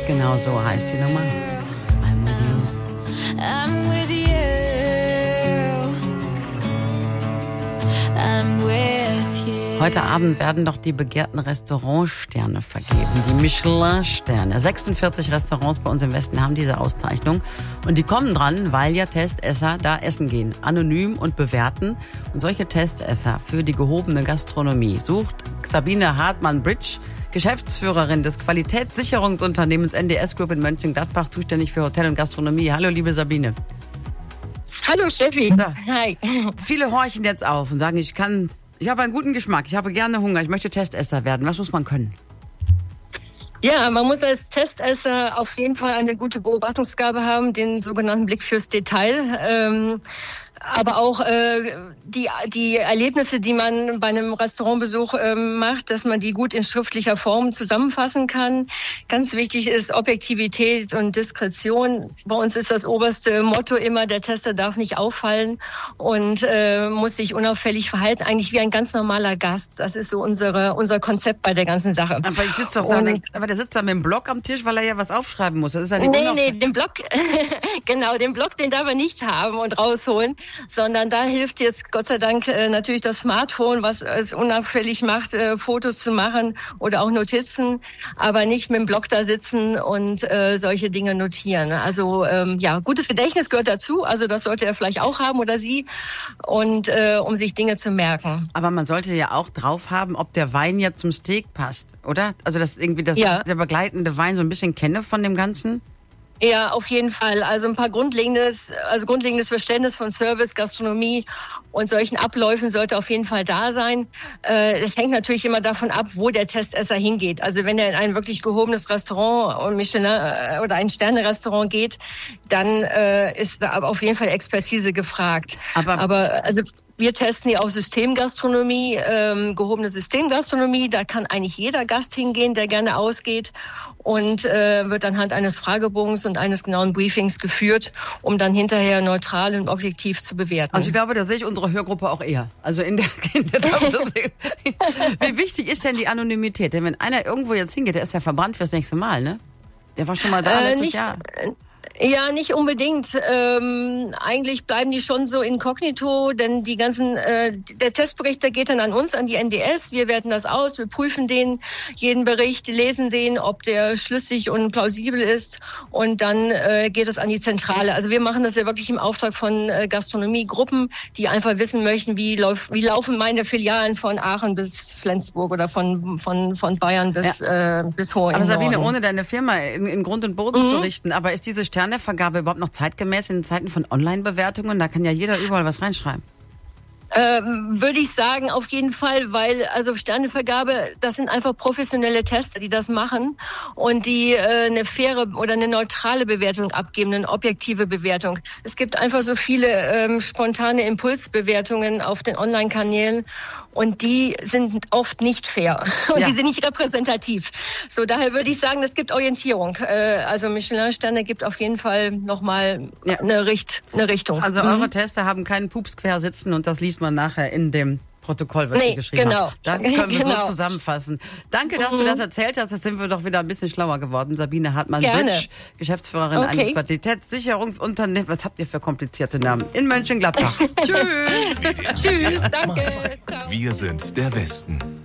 Genau so heißt die Nummer. I'm with you. I'm with you. I'm with you. Heute Abend werden doch die begehrten Restaurantsterne vergeben, die Michelin-Sterne. 46 Restaurants bei uns im Westen haben diese Auszeichnung. Und die kommen dran, weil ja Testesser da essen gehen, anonym und bewerten. Und solche Testesser für die gehobene Gastronomie sucht Sabine Hartmann-Britsch, Geschäftsführerin des Qualitätssicherungsunternehmens NDS Group in Mönchengladbach, zuständig für Hotel und Gastronomie. Hallo, liebe Sabine. Hallo Steffi. So. Hi. Viele horchen jetzt auf und sagen, ich habe einen guten Geschmack, ich habe gerne Hunger, ich möchte Testesser werden. Was muss man können? Ja, man muss als Testesser auf jeden Fall eine gute Beobachtungsgabe haben, den sogenannten Blick fürs Detail. Aber auch die Erlebnisse, die man bei einem Restaurantbesuch macht, dass man die gut in schriftlicher Form zusammenfassen kann. Ganz wichtig ist Objektivität und Diskretion. Bei uns ist das oberste Motto immer, der Tester darf nicht auffallen und muss sich unauffällig verhalten, eigentlich wie ein ganz normaler Gast. Das ist so unser Konzept bei der ganzen Sache. Aber ich sitze doch da, aber der sitzt da mit dem Block am Tisch, weil er ja was aufschreiben muss. Das ist ja nicht Nee, den Block, genau, den Block, den darf er nicht haben und rausholen. Sondern da hilft jetzt Gott sei Dank natürlich das Smartphone, was es unauffällig macht, Fotos zu machen oder auch Notizen, aber nicht mit dem Block da sitzen und solche Dinge notieren. Also ja, gutes Gedächtnis gehört dazu, also das sollte er vielleicht auch haben oder sie, und um sich Dinge zu merken. Aber man sollte ja auch drauf haben, ob der Wein ja zum Steak passt, oder? Also dass irgendwie der begleitende Wein so ein bisschen kenne von dem Ganzen? Ja, auf jeden Fall. Also ein paar grundlegendes Verständnis von Service, Gastronomie und solchen Abläufen sollte auf jeden Fall da sein. Es hängt natürlich immer davon ab, wo der Testesser hingeht. Also wenn er in ein wirklich gehobenes Restaurant und Michelin oder ein Sterne-Restaurant geht, dann ist da aber auf jeden Fall Expertise gefragt. Aber also wir testen ja auch Systemgastronomie, gehobene Systemgastronomie. Da kann eigentlich jeder Gast hingehen, der gerne ausgeht, und wird anhand eines Fragebogens und eines genauen Briefings geführt, um dann hinterher neutral und objektiv zu bewerten. Also ich glaube, da sehe ich unsere Hörgruppe auch eher. Also in der Wie wichtig ist denn die Anonymität? Denn wenn einer irgendwo jetzt hingeht, der ist ja verbrannt fürs nächste Mal, ne? Der war schon mal da letztes Jahr. Ja, nicht unbedingt. Eigentlich bleiben die schon so inkognito, denn die ganzen, der Testbericht, der geht dann an uns, an die NDS. Wir werten das aus, wir prüfen jeden Bericht, lesen den, ob der schlüssig und plausibel ist, und dann geht es an die Zentrale. Also wir machen das ja wirklich im Auftrag von Gastronomiegruppen, die einfach wissen möchten, wie laufen meine Filialen von Aachen bis Flensburg oder von Bayern bis Hohen. Aber Sabine, ohne deine Firma in Grund und Boden zu richten, aber ist diese Sternevergabe überhaupt noch zeitgemäß in Zeiten von Online-Bewertungen? Da kann ja jeder überall was reinschreiben. Würde ich sagen, auf jeden Fall, weil also Sternevergabe, das sind einfach professionelle Tester, die das machen und die eine faire oder eine neutrale Bewertung abgeben, eine objektive Bewertung. Es gibt einfach so viele spontane Impulsbewertungen auf den Online-Kanälen und die sind oft nicht fair und die sind nicht repräsentativ. So, daher würde ich sagen, es gibt Orientierung. Also Michelin-Sterne gibt auf jeden Fall nochmal eine Richtung. Also eure Tester haben keinen Pups quer sitzen und das liest man nachher in dem Protokoll, was ihr geschrieben habt. Das können wir so zusammenfassen. Danke, dass du das erzählt hast. Jetzt sind wir doch wieder ein bisschen schlauer geworden. Sabine Hartmann-Britsch, Geschäftsführerin eines Qualitätssicherungsunternehmens. Was habt ihr für komplizierte Namen? In Mönchengladbach. Tschüss. Tschüss, danke. Ciao. Wir sind der Westen.